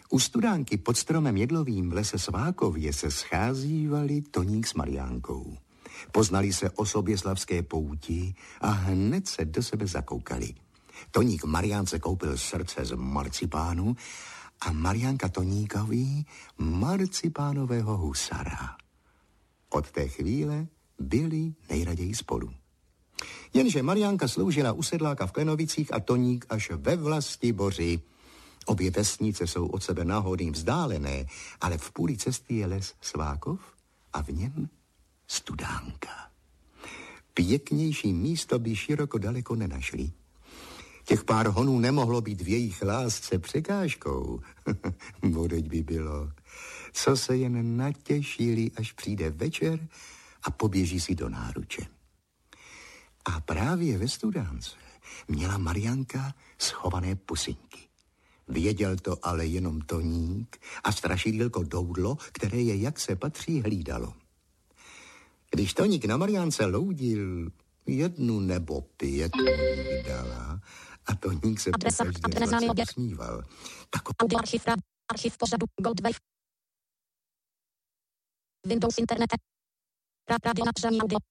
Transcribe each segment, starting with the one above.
U studánky pod stromem jedlovým v lese Svákově se scházívali Toník s Mariánkou. Poznali se o Soběslavské pouti a hned se do sebe zakoukali. Toník Mariánce koupil srdce z marcipánu a Mariánka Toníkovi marcipánového husara. Od té chvíle byli nejraději spolu. Jenže Mariánka sloužila u sedláka v Klenovicích a Toník až ve Vlastiboři. Obě vesnice jsou od sebe náhodným vzdálené, ale v půli cesty je les Svákov a v něm studánka. Pěknější místo by široko daleko nenašli. Těch pár honů nemohlo být v jejich lásce překážkou. Bodeď by bylo, co se jen natěšili, až přijde večer a poběží si do náruče. A právě ve studánce měla Mariánka schované pusinky. Věděl to ale jenom Toník a strašidýlko Doudlo, které je, jak se patří, hlídalo. Když Toník na Mariánce loudil, 1 nebo 5 mu jich dala a Toník se pokaždé usmíval. Archiv pořadu Goldwave. Windows Internet. Radio napření audio.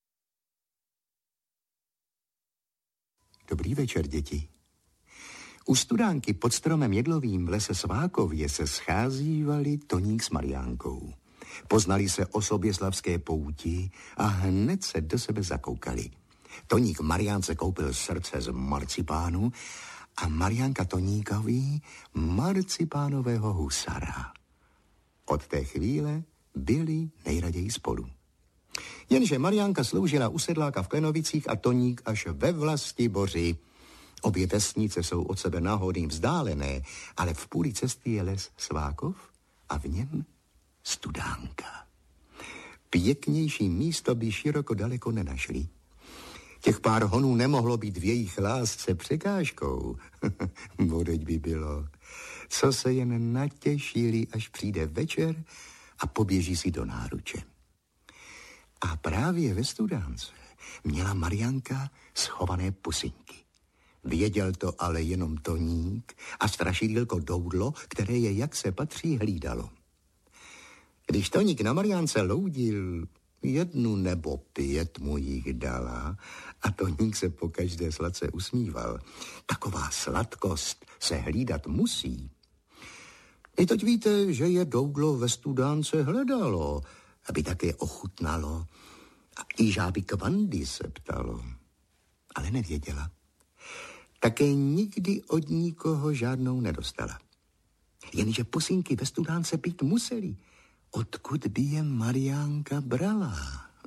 Dobrý večer, děti. U studánky pod stromem jedlovým v lese Svákově se scházívali Toník s Mariánkou. Poznali se o Soběslavské pouti a hned se do sebe zakoukali. Toník Mariánce koupil srdce z marcipánu a Mariánka Toníkovi marcipánového husara. Od té chvíle byli nejraději spolu. Jenže Mariánka sloužila u sedláka v Klenovicích a Toník až ve Vlastiboři. Obě vesnice jsou od sebe náhodným vzdálené, ale v půli cesty je les Svákov a v něm studánka. Pěknější místo by široko daleko nenašli. Těch pár honů nemohlo být v jejich lásce překážkou. Bodeď by bylo, co se jen natěšili, až přijde večer a poběží si do náruče. A právě ve studánce měla Mariánka schované pusinky. Věděl to ale jenom Toník a strašidýlko Doudlo, které je, jak se patří, hlídalo. Když Toník na Mariánce loudil, 1 nebo 5 mu jich dala a Toník se pokaždé sladce usmíval. Taková sladkost se hlídat musí. I teď víte, že je Doudlo ve studánce hledalo, aby také ochutnalo. A i žáby Kvandy se ptalo, ale nevěděla. Také nikdy od nikoho žádnou nedostala. Jenže pusinky ve studánce pít museli. Odkud by je Mariánka brala?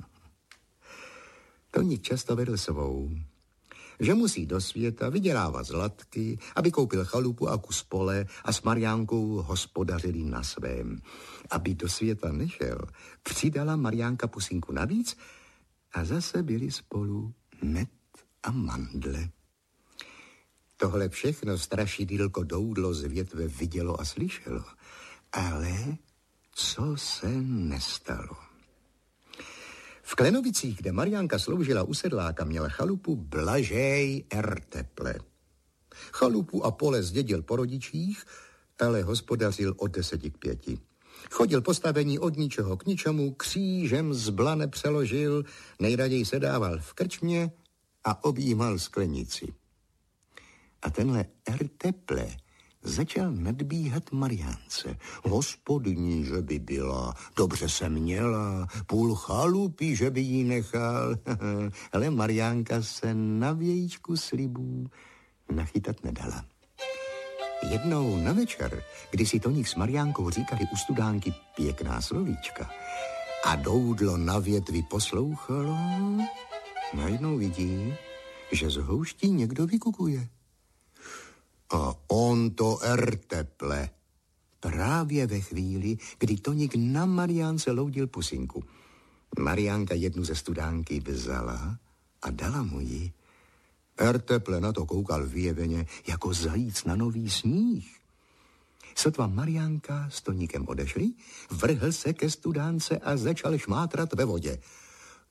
Toník často vedl svou, že musí do světa vydělávat zlatky, aby koupil chalupu a kus pole a s Mariánkou hospodařili na svém. Aby do světa nešel, přidala Mariánka pusinku navíc a zase byli spolu med a mandle. Tohle všechno strašidýlko Doudlo z větve vidělo a slyšelo, ale co se nestalo. V Klenovicích, kde Mariánka sloužila u sedláka, měla chalupu Blažej Erteple. Chalupu a pole zdědil po rodičích, ale hospodařil od 10 k 5. Chodil postavení od ničeho k ničemu, křížem z blane přeložil, nejraději se dával v krčmě a objímal sklenici. A tenhle Erteple začal nadbíhat Mariánce. Hospodyní, že by byla, dobře se měla, půl chalupy, že by jí nechal. Ale Mariánka se na vějíčku slibů nachytat nedala. Jednou na večer, kdy si Toník s Mariánkou říkali u studánky pěkná slovíčka a Doudlo na větvi poslouchalo, najednou vidí, že z houští někdo vykukuje. A on to Erteple. Právě ve chvíli, kdy Toník na Mariánce loudil pusinku. Mariánka 1 ze studánky vzala a dala mu ji. Erteple na to koukal vyjeveně jako zajíc na nový sníh. Sotva Mariánka s Toníkem odešli, vrhl se ke studánce a začal šmátrat ve vodě.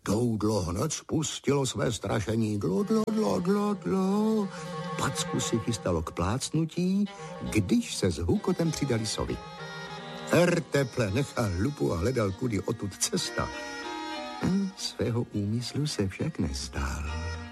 Doudlo hned spustilo své strašení. Dlo. Packu si chystalo k plácnutí, když se s hukotem přidali sovy. Erteple nechal lupu a hledal, kudy odtud cesta. Svého úmyslu se však nezdál.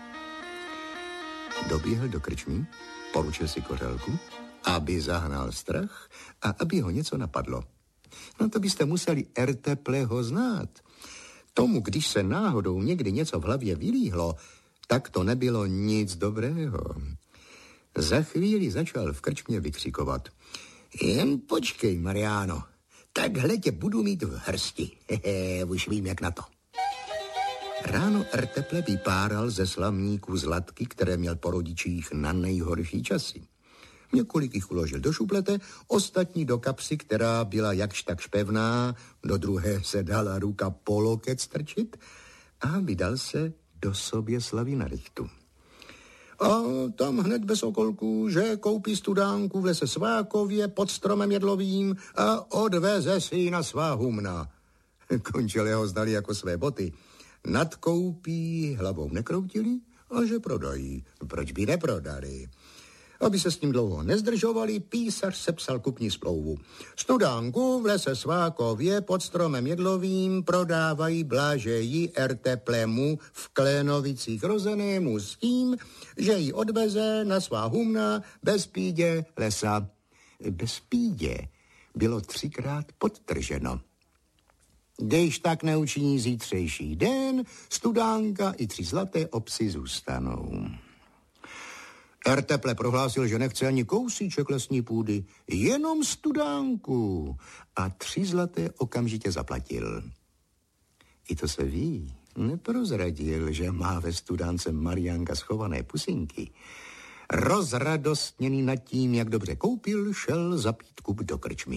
Doběhl do krčmy, poručil si kořelku, aby zahnal strach a aby ho něco napadlo. No to byste museli Ertepleho znát. Tomu, když se náhodou někdy něco v hlavě vylíhlo, tak to nebylo nic dobrého. Za chvíli začal v krčmě vykřikovat. Jen počkej, Mariáno, takhle tě budu mít v hrsti. Už vím, jak na to. Ráno Erteple vypáral ze slamníků zlatky, které měl po rodičích na nejhorší časy. Několik jich uložil do šuplete, ostatní do kapsy, která byla jakž takž pevná, do druhé se dala ruka po loket strčit a vydal se do Soběslavy na rychtu. A tam hned bez okolků, že koupí studánku v lese Svákově pod stromem jedlovým a odveze si na svá humna. Končelé ho zdali jako své boty. Nadkoupí hlavou nekroutili a že prodají. Proč by neprodali? Aby se s tím dlouho nezdržovali, písař sepsal kupní smlouvu. Studánku v lese Svákově pod stromem jedlovým prodávají Blažeji Erteplemu v Klénovicích rozenému s tím, že ji odveze na svá humna bez pídě lesa. Bez pídě bylo 3krát podtrženo. Když tak neučiní zítřejší den, studánka i 3 zlaté obsy zůstanou. Erteple prohlásil, že nechce ani kousíček lesní půdy, jenom studánku a 3 zlaté okamžitě zaplatil. I to se ví, neprozradil, že má ve studánce Mariánka schované pusinky. Rozradostněný nad tím, jak dobře koupil, šel zapít kup do krčmy.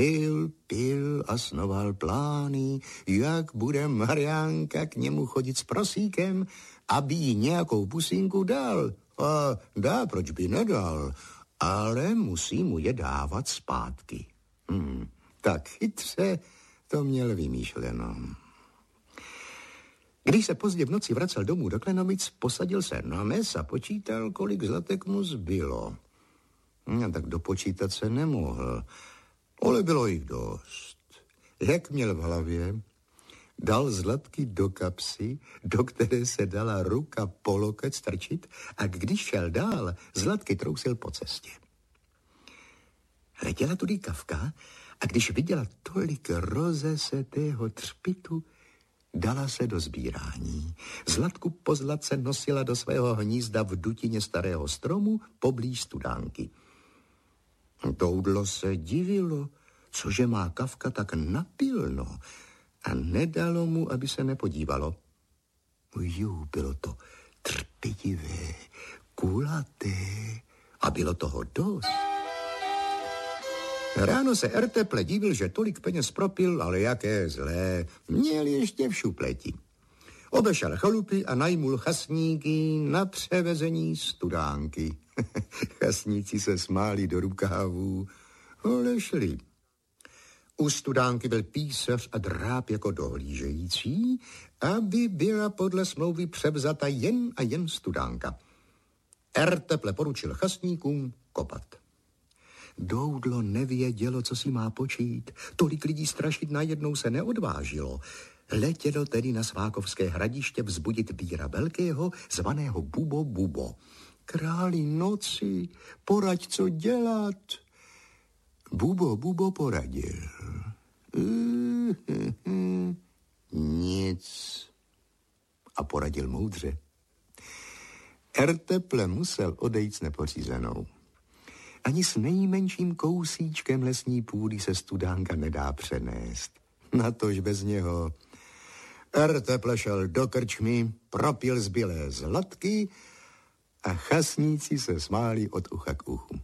Pil a snoval plány, jak bude Mariánka k němu chodit s prosíkem, aby jí nějakou pusinku dal. A dá, proč by nedal, ale musí mu je dávat zpátky. Tak chytře to měl vymýšleno. Když se pozdě v noci vracel domů do Klenovic, posadil se na mes a počítal, kolik zlatek mu zbylo. Tak dopočítat se nemohl, ale bylo jich dost. Jak měl v hlavě, dal zlatky do kapsy, do které se dala ruka po loket strčit a když šel dál, zlatky trousil po cestě. Letěla tudy kavka a když viděla tolik rozesetého třpitu, dala se do sbírání. Zlatku po zlatce nosila do svého hnízda v dutině starého stromu poblíž studánky. Doudlo se divilo, cože má kavka tak napilno, a nedalo mu, aby se nepodívalo. Bylo to trpětivé, kulaté a bylo toho dost. Ráno se Erteple divil, že tolik peněz propil, ale jaké zlé, měl ještě v šupleti. Obešel chalupy a najmul chasníky na převezení studánky. Chasníci se smáli do rukávů, ale šli. U studánky byl písař a dráb jako dohlížející, aby byla podle smlouvy převzata jen a jen studánka. Erteple poručil chasníkům kopat. Doudlo nevědělo, co si má počít. Tolik lidí strašit najednou se neodvážilo. Letělo tedy na Svákovské hradiště vzbudit Bíra Velkého, zvaného Bubo. Králi noci, poraď, co dělat. Bubo poradil. Nic. A poradil moudře. Erteple musel odejít s nepořízenou. Ani s nejmenším kousíčkem lesní půdy se studánka nedá přenést. Natož bez něho. Erteple šel do krčmy, propil zbylé zlatky a chasníci se smáli od ucha k uchu.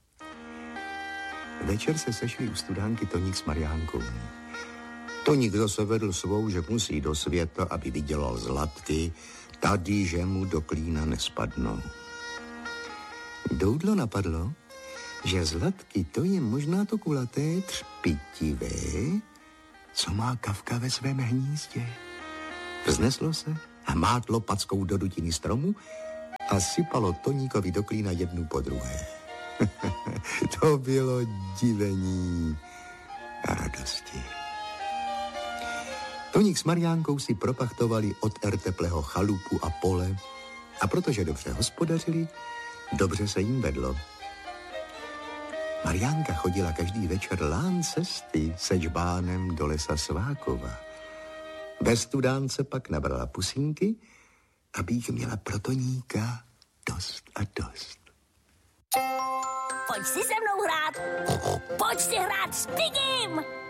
Večer se sešli u studánky Toník s Mariánkou. Toník zase vedl svou, že musí do světa, aby vydělal zlatky, tady, že mu do klína nespadnou. Doudlo napadlo, že zlatky to je možná to kulaté třpitivé, co má kavka ve svém hnízdě. Vzneslo se, hmátlo packou do dutiny stromu a sypalo Toníkovi do klína jednu po druhé. To bylo divení a radosti. Toník s Mariánkou si propachtovali od Ertepleho chalupu a pole a protože dobře hospodařili, dobře se jim vedlo. Mariánka chodila každý večer lán cesty se žbánem do lesa Svákova. Bez studánce pak nabrala pusínky, aby jich měla pro Toníka dost a dost. Pojď si se mnou hrát. Pojď si hrát s Pigim.